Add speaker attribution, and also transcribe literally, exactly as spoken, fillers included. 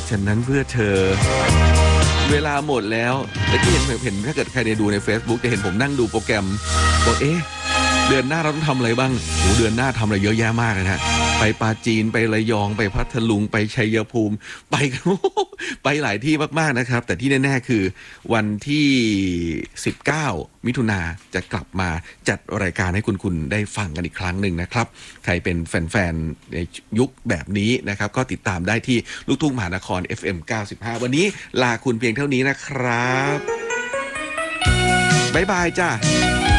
Speaker 1: ฉันนั้นเพื่อเธอเวลาหมดแล้วแต่ที่เห็นเห็นถ้าเกิดใครได้ดูใน Facebook จะเห็นผมนั่งดูโปรแกรมบอกเอ๊ะเดือนหน้าเราต้องทำอะไรบ้างโหเดือนหน้าทำอะไรเยอะแยะมากเลยนะไปปาจีนไประยองไปพัทลุงไปชัยภูมิไปกันไปหลายที่มากๆนะครับแต่ที่แน่ๆคือวันที่สิบเก้ามิถุนาจะกลับมาจัดรายการให้คุณคุณได้ฟังกันอีกครั้งหนึ่งนะครับใครเป็นแฟนๆในยุคแบบนี้นะครับก็ติดตามได้ที่ลูกทุ่งมหานคร เอฟ เอ็ม เก้าสิบห้าวันนี้ลาคุณเพียงเท่านี้นะครับบ๊ายบายจ้า